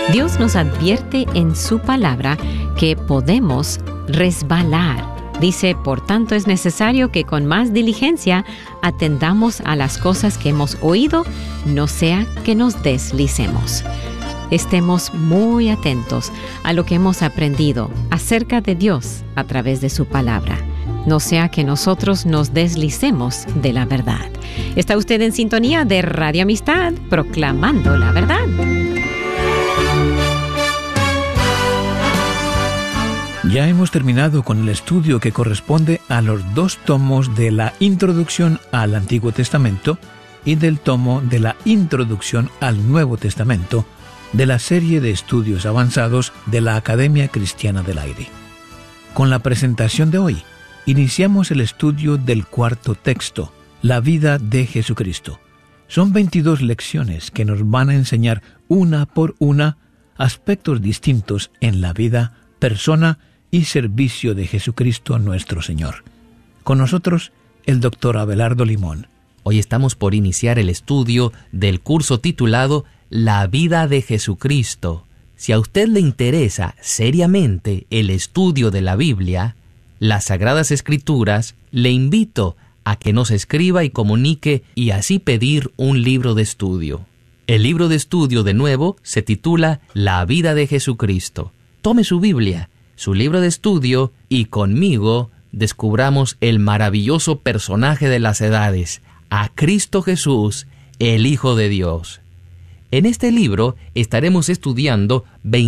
Dios nos advierte en su palabra que podemos resbalar. Dice, por tanto es necesario que con más diligencia atendamos a las cosas que hemos oído, no sea que nos deslicemos. Estemos muy atentos a lo que hemos aprendido acerca de Dios a través de su palabra. No sea que nosotros nos deslicemos de la verdad. ¿Está usted en sintonía de Radio Amistad, proclamando la verdad? Ya hemos terminado con el estudio que corresponde a los 2 tomos de la Introducción al Antiguo Testamento y del tomo de la Introducción al Nuevo Testamento de la serie de estudios avanzados de la Academia Cristiana del Aire. Con la presentación de hoy, iniciamos el estudio del 4º texto, la vida de Jesucristo. Son 22 lecciones que nos van a enseñar una por una aspectos distintos en la vida, persona y servicio de Jesucristo nuestro Señor. Con nosotros, el Dr. Abelardo Limón. Hoy estamos por iniciar el estudio del curso titulado La vida de Jesucristo. Si a usted le interesa seriamente el estudio de la Biblia, las Sagradas Escrituras, le invito a que nos escriba y comunique y así pedir un libro de estudio. El libro de estudio, de nuevo, se titula La vida de Jesucristo. Tome su Biblia, su libro de estudio, y conmigo descubramos el maravilloso personaje de las edades, a Cristo Jesús, el Hijo de Dios. En este libro estaremos estudiando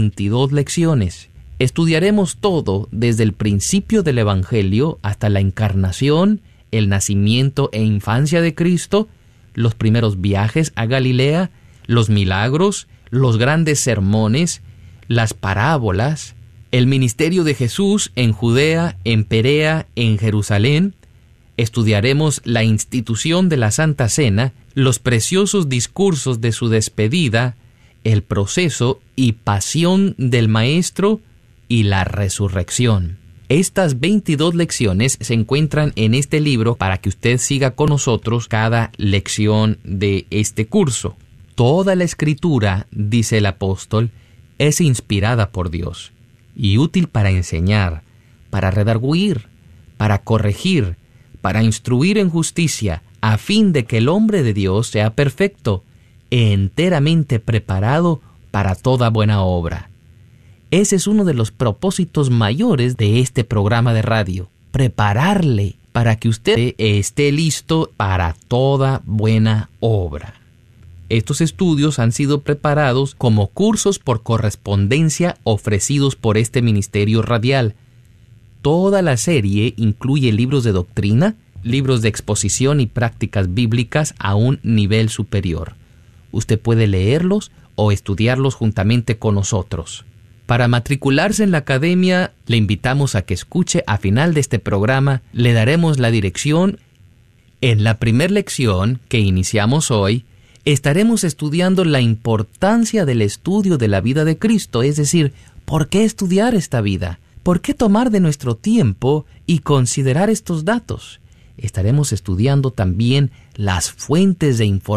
22 lecciones. Estudiaremos todo desde el principio del Evangelio hasta la encarnación, el nacimiento e infancia de Cristo, los primeros viajes a Galilea, los milagros, los grandes sermones, las parábolas, el ministerio de Jesús en Judea, en Perea, en Jerusalén. Estudiaremos la institución de la Santa Cena, los preciosos discursos de su despedida, el proceso y pasión del Maestro y la resurrección. Estas 22 lecciones se encuentran en este libro para que usted siga con nosotros cada lección de este curso. Toda la Escritura, dice el apóstol, es inspirada por Dios y útil para enseñar, para redarguir, para corregir, para instruir en justicia, a fin de que el hombre de Dios sea perfecto, enteramente preparado para toda buena obra. Ese es uno de los propósitos mayores de este programa de radio, prepararle para que usted esté listo para toda buena obra. Estos estudios han sido preparados como cursos por correspondencia ofrecidos por este ministerio radial. Toda la serie incluye libros de doctrina, libros de exposición y prácticas bíblicas a un nivel superior. Usted puede leerlos o estudiarlos juntamente con nosotros. Para matricularse en la academia, le invitamos a que escuche a final de este programa. Le daremos la dirección. En la primera lección que iniciamos hoy, estaremos estudiando la importancia del estudio de la vida de Cristo, es decir, ¿por qué estudiar esta vida? ¿Por qué tomar de nuestro tiempo y considerar estos datos? Estaremos estudiando también las fuentes de información